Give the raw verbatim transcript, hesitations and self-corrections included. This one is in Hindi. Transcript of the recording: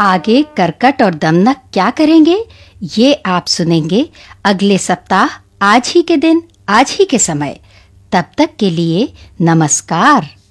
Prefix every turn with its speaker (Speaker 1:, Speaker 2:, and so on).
Speaker 1: आगे कर्कट और दमनक क्या करेंगे, ये आप सुनेंगे अगले सप्ताह आज ही के दिन, आज ही के समय। तब तक के लिए नमस्कार।